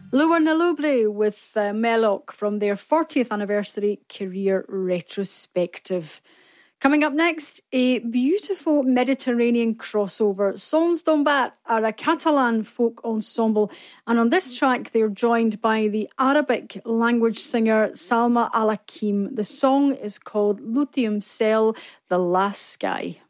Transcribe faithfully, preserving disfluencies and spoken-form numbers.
Lua na Lubre with uh, Meloc from their fortieth anniversary career retrospective. Coming up next, a beautiful Mediterranean crossover. Sons d'Ombat are a Catalan folk ensemble, and on this track they're joined by the Arabic language singer Salma Al-Hakim. The song is called Lutium Cell, The Last Sky.